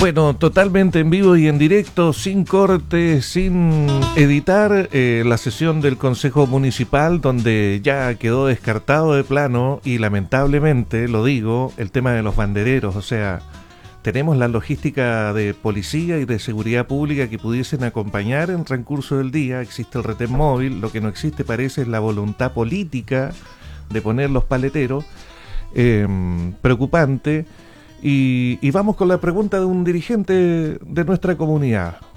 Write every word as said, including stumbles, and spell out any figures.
Bueno, totalmente en vivo y en directo, sin corte, sin editar, eh, la sesión del Consejo Municipal, donde ya quedó descartado de plano, y lamentablemente, lo digo, el tema de los bandereros. O sea, tenemos la logística de policía y de seguridad pública que pudiesen acompañar en transcurso del día. Existe el retén móvil, lo que no existe parece es la voluntad política de poner los paleteros. Eh, preocupante. Y, y vamos con la pregunta de un dirigente de nuestra comunidad.